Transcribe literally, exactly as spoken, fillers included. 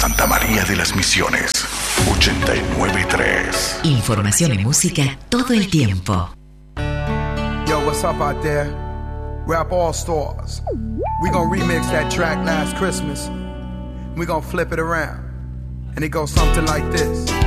Santa María de las Misiones, ochenta y nueve punto tres. Información y música todo el tiempo. Yo, what's up out there? Rap All Stars. We gonna remix that track Last Christmas. We gonna flip it around. And it goes something like this.